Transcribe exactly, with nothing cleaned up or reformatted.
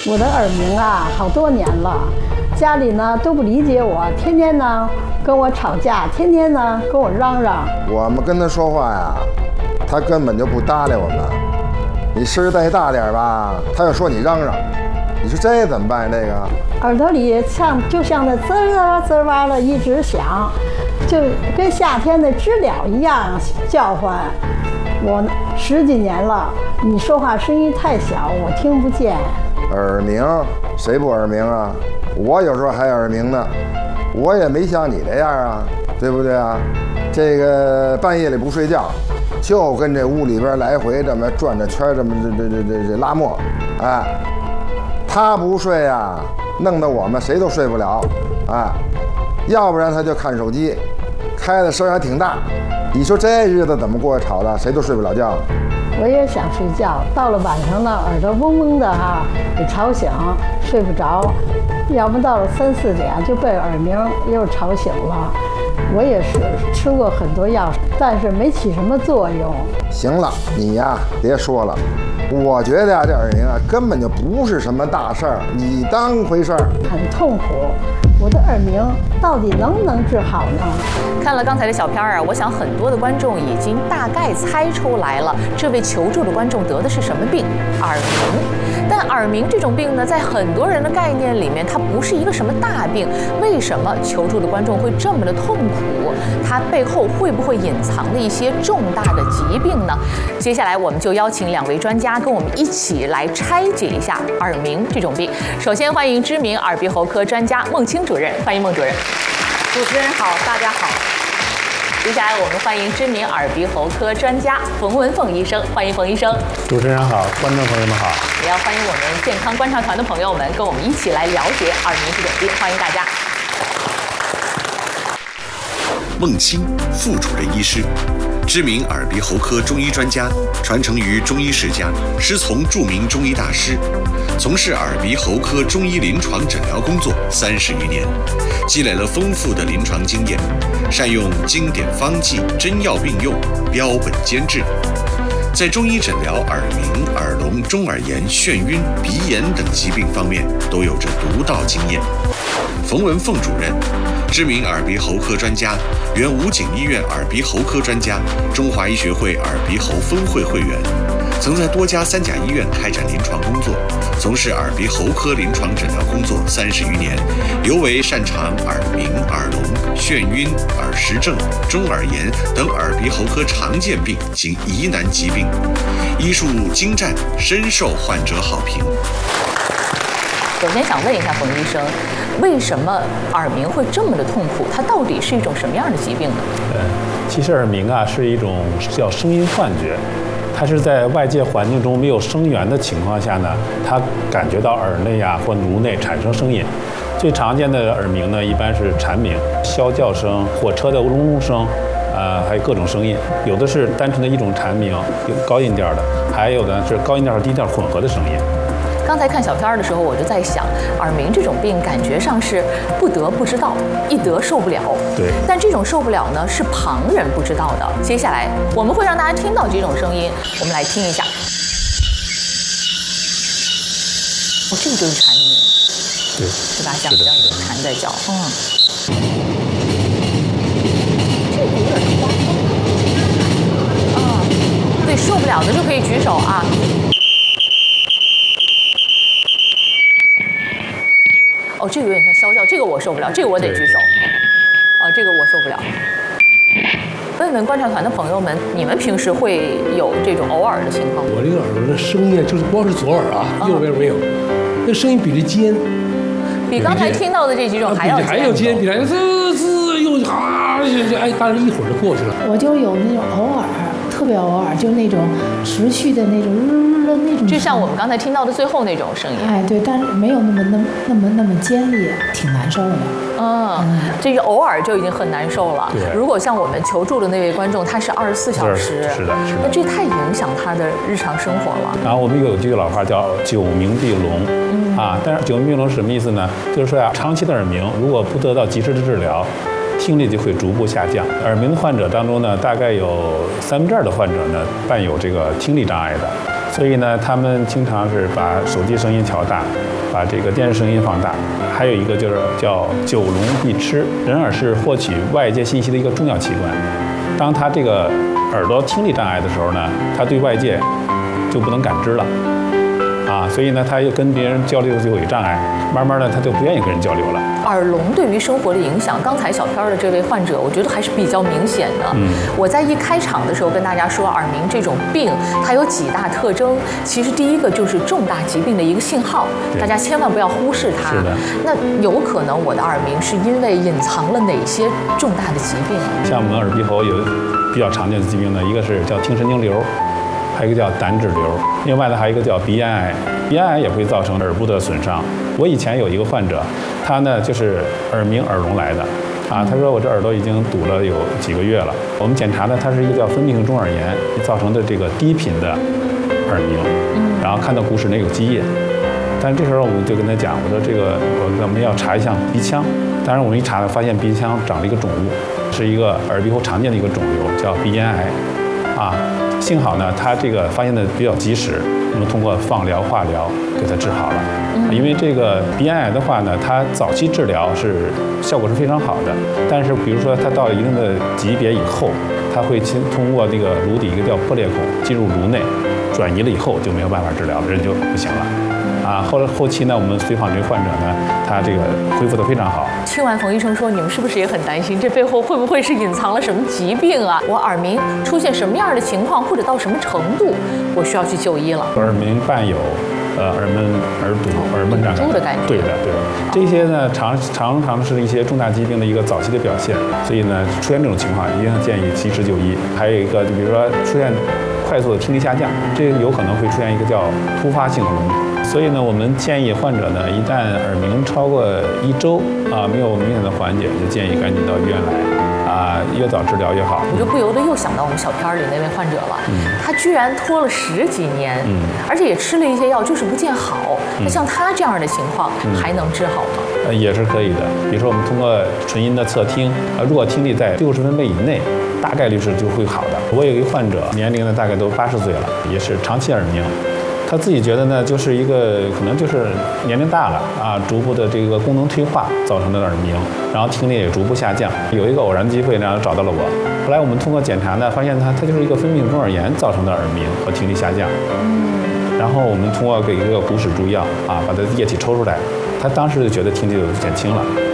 我的耳鸣啊，好多年了，家里呢都不理解我，天天呢跟我吵架，天天呢跟我嚷嚷。 我们跟他说话呀，他根本就不搭理我们。你声儿再大点吧，他又说你嚷嚷。你说这怎么办？这个耳朵里像就像那滋儿滋儿的一直响，就跟夏天的知了一样叫唤。我十几年了，你说话声音太小，我听不见。 耳鸣，谁不耳鸣啊？我有时候还耳鸣呢，我也没像你这样啊，对不对啊？这个半夜里不睡觉，就跟这屋里边来回这么转着圈，这么这这这这这拉磨，哎，他不睡啊，弄得我们谁都睡不了，哎，要不然他就看手机，开的声还挺大，你说这日子怎么过吵的，谁都睡不了觉。 我也想睡觉，到了晚上呢，耳朵嗡嗡的哈，给吵醒，睡不着。要不到了三四点就被耳鸣又吵醒了。我也是吃过很多药，但是没起什么作用。 行了，你呀别说了，我觉得呀这耳鸣啊根本就不是什么大事儿，你当回事儿。 很痛苦，我的耳鸣到底能不能治好呢？ 看了刚才的小片儿啊，我想很多的观众已经大概猜出来了，这位求助的观众得的是什么病？耳鸣。但耳鸣这种病呢，在很多人的概念里面，它不是一个什么大病。为什么求助的观众会这么的痛苦？它背后会不会隐藏的一些重大的疾病呢？接下来我们就邀请两位专家跟我们一起来拆解一下耳鸣这种病。首先欢迎知名耳鼻喉科专家孟青主任，欢迎孟主任。主持人好，大家好。接下来我们欢迎知名耳鼻喉科专家冯文凤医生，欢迎冯医生。 主持人好，观众朋友们好。 也要欢迎我们健康观察团的朋友们跟我们一起来了解耳鸣这种病，欢迎大家。 孟青，副主任医师，知名耳鼻喉科中医专家，传承于中医世家，师从著名中医大师，从事耳鼻喉科中医临床诊疗工作三十余年，积累了丰富的临床经验，善用经典方剂，真药并用，标本兼治，在中医诊疗耳鸣、耳聋、中耳炎、眩晕、鼻炎等疾病方面都有着独到经验。冯文凤主任，知名耳鼻喉科专家，原武警医院耳鼻喉科专家，中华医学会耳鼻喉分会会员，曾在多家三甲医院开展临床工作，从事耳鼻喉科临床诊疗工作三十余年，尤为擅长耳鸣、耳聋、眩晕、耳石症、中耳炎等耳鼻喉科常见病及疑难疾病，医术精湛，深受患者好评。 首先想问一下冯医生，为什么耳鸣会这么的痛苦？它到底是一种什么样的疾病呢？ 呃，其实耳鸣啊是一种叫声音幻觉，它是在外界环境中没有声源的情况下呢，它感觉到耳内啊或颅内产生声音。最常见的耳鸣呢，一般是蝉鸣、啸叫声、火车的隆隆声，呃，还有各种声音。有的是单纯的一种蝉鸣，有高音调的，还有的是高音调和低调混合的声音。 刚才看小片的时候，我就在想，耳鸣这种病感觉上是不得不知道，一得受不了。 对。 但这种受不了呢，是旁人不知道的。接下来我们会让大家听到几种声音，我们来听一下。哦，这个就是蝉鸣。 对。 是吧？像这样有蝉在叫。嗯。这个有点夸张。啊，对，受不了的就可以举手啊。哦，这个有点像啸叫，这个我受不了，这个我得举手。哦，这个我受不了。问问观察团的朋友们，你们平时会有这种偶尔的情况吗？ 我这个耳朵的声音就是光是左耳啊，右边没有，那声音比这尖， 比刚才听到的这几种还要尖， 还要尖，比它滋滋又啊，哎，但是一会儿就过去了。 我就有那种偶尔，特别偶尔，就那种持续的那种日的那种， 就像我们刚才听到的最后那种声音。 哎，对，但是没有那么那么那么那么尖利，挺难受的。 嗯，这个偶尔就已经很难受了。 对。 如果像我们求助的那位观众，他是二十四小时， 是的，是的。 那这太影响他的日常生活了。 然后我们有句老话叫“久鸣必聋”，嗯啊，但是久鸣必聋是什么意思呢？就是说呀，长期的耳鸣如果不得到及时的治疗，听力就会逐步下降。耳鸣患者当中呢，大概有三分之二的患者呢伴有这个听力障碍的。 所以呢，他们经常是把手机声音调大，把这个电视声音放大。还有一个就是叫九聋闭痴，人耳是获取外界信息的一个重要器官。当他这个耳朵听力障碍的时候呢，他对外界就不能感知了。啊，所以呢，他又跟别人交流就有障碍，慢慢的他就不愿意跟人交流了。 耳聋对于生活的影响，刚才小飘的这位患者，我觉得还是比较明显的。嗯，我在一开场的时候跟大家说，耳鸣这种病它有几大特征。其实第一个就是重大疾病的一个信号，大家千万不要忽视它。 是的。那有可能我的耳鸣是因为隐藏了哪些重大的疾病？ 像我们耳鼻喉有比较常见的疾病呢，一个是叫听神经瘤。还有一个叫胆脂瘤，另外呢还有一个叫鼻咽癌，鼻咽癌也会造成耳部的损伤。我以前有一个患者，他呢就是耳鸣耳聋来的，啊，他说我这耳朵已经堵了有几个月了。我们检查呢，他是一个叫分泌性中耳炎造成的这个低频的耳鸣，然后看到骨室内有积液，但是这时候我们就跟他讲，我说这个我们要查一下鼻腔，当然我们一查发现鼻腔长了一个肿物，是一个耳鼻喉常见的一个肿瘤，叫鼻咽癌，啊。幸好呢，他这个发现的比较及时，我们通过放疗、化疗给他治好了。嗯、因为这个鼻咽癌的话呢，它早期治疗是效果是非常好的，但是比如说它到了一定的级别以后，它会通过这个颅底一个叫破裂孔进入颅内，转移了以后就没有办法治疗了，人就不行了。啊，后来后期呢，我们随访这个患者呢，他这个恢复得非常好。 听完冯医生说，你们是不是也很担心，这背后会不会是隐藏了什么疾病啊？我耳鸣出现什么样的情况，或者到什么程度，我需要去就医了？ 耳鸣伴有呃耳闷、耳堵、耳闷障碍的感觉。 对的，对的。这些呢，常常常是一些重大疾病的一个早期的表现，所以呢，出现这种情况，一定建议及时就医。还有一个，就比如说出现快速的听力下降，这个有可能会出现一个叫突发性聋。所以呢，我们建议患者呢，一旦耳鸣超过一周啊，没有明显的缓解，就建议赶紧到医院来啊，越早治疗越好。 我就不由得又想到我们小片里那位患者了，嗯、他居然拖了十几年，嗯、而且也吃了一些药，就是不见好。嗯、那像他这样的情况，嗯、还能治好吗？ 呃，也是可以的。比如说，我们通过纯音的测听，呃，如果听力在六十分贝以内，大概率是就会好的。我有一个患者，年龄呢大概都八十岁了，也是长期耳鸣。他自己觉得呢，就是一个可能就是年龄大了啊，逐步的这个功能退化造成的耳鸣，然后听力也逐步下降。有一个偶然机会，然后找到了我。后来我们通过检查呢，发现他他就是一个分泌性中耳炎造成的耳鸣和听力下降。嗯。然后我们通过给一个骨室注药啊，把他的液体抽出来，他当时就觉得听力有减轻了。